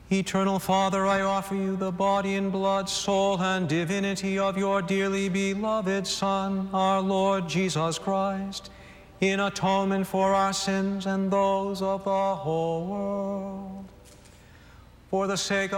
Eternal Father, I offer you the body and blood, soul, and divinity of your dearly beloved Son, our Lord Jesus Christ, in atonement for our sins and those of the whole world. For the sake